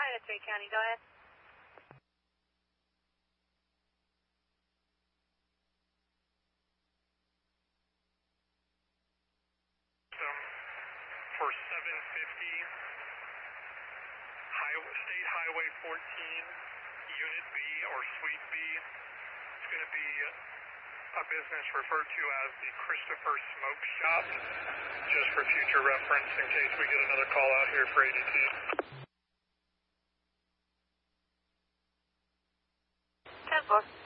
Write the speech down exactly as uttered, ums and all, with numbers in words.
United three County, go ahead. For seven fifty, highway, State Highway fourteen, Unit B or Suite B. It's going to be a business referred to as the Christopher Smoke Shop, just for future reference in case we get another call out here for A D T. ten four.